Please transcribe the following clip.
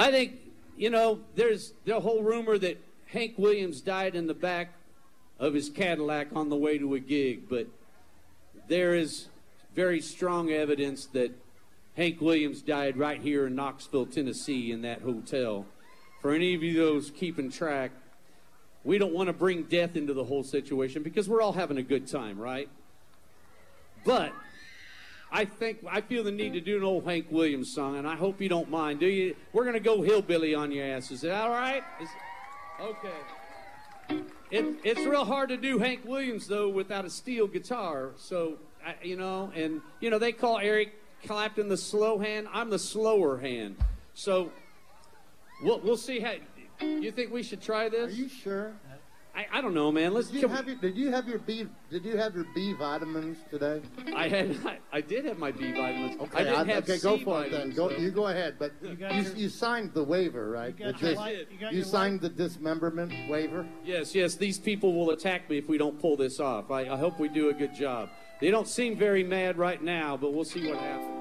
I think, you know, there's the whole rumor that Hank Williams died in the back of his Cadillac on the way to a gig, but there is very strong evidence that Hank Williams died right here in Knoxville, Tennessee, in that hotel. For any of you those keeping track, we don't want to bring death into the whole situation because we're all having a good time, right? But I feel the need to do an old Hank Williams song, and I hope you don't mind. Do you? We're going to go hillbilly on your ass. Is that all right? Okay. It's real hard to do Hank Williams, though, without a steel guitar. So, they call Eric Clapton the slow hand. I'm the slower hand. So we'll see how. You think we should try this? Are you sure? I don't know, man. Did you have your B vitamins today? I did have my B vitamins. Okay, I didn't have okay, C go for vitamins, it then. You go ahead. But you signed the waiver, right? You signed the dismemberment waiver. Yes. These people will attack me if we don't pull this off. I hope we do a good job. They don't seem very mad right now, but we'll see what happens.